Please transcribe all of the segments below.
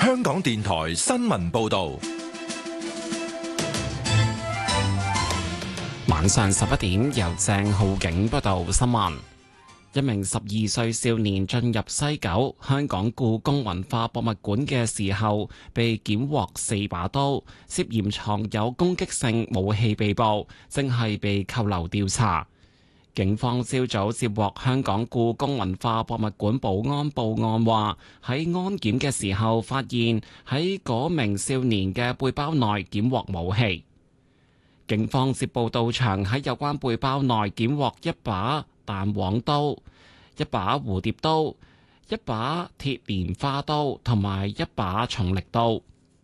香港電台新聞報道。 晚上11點，由鄭浩景報道新聞。一名12歲少年進入西九香港故宮文化博物館嘅時候，被檢獲4把刀，涉嫌藏有攻擊性武器被捕，正係被扣留調查。警方朝早接獲香港故宮文化博物館保安報案，話喺安檢嘅時候發現喺嗰名少年嘅背包內檢獲武器。警方接報到場，喺有關背包內檢獲一把彈簧刀、一把蝴蝶刀、一把鐵蓮花刀同埋一把重力刀。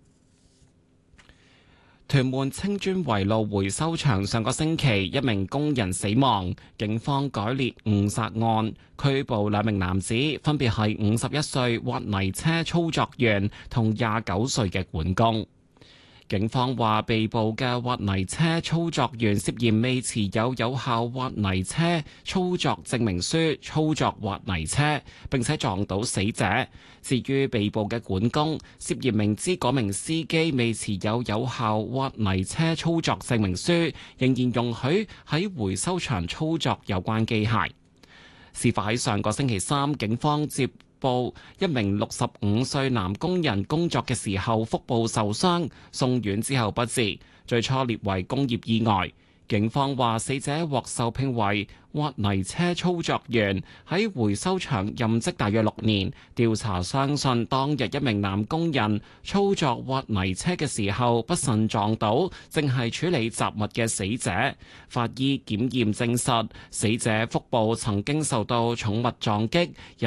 屯門青磚圍路回收場上個星期一名工人死亡，警方改列誤殺案，拘捕2名男子，分別係51歲挖泥車操作員同29歲嘅管工。警方話，被捕嘅挖泥車操作員涉嫌未持有有效挖泥車操作證明書操作挖泥車，並且撞到死者。至於被捕嘅管工，涉嫌明知嗰名司機未持有有效挖泥車操作證明書，仍然容許喺回收場操作有關機械。事發喺上個星期三，警方接報一名65歲男工人工作嘅時候腹部受傷，送院之後不治，最初列為工業意外。警方話，死者獲受聘為挖泥車操作員，喺回收場任職大約6年。調查相信當日一名男工人操作挖泥車嘅時候不慎撞到正係處理雜物嘅死者。法醫檢驗證實，死者腹部曾經受到重物撞擊。